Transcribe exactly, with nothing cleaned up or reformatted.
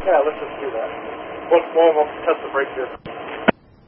Yeah, let's just do that. We'll, we'll, we'll test the brake here.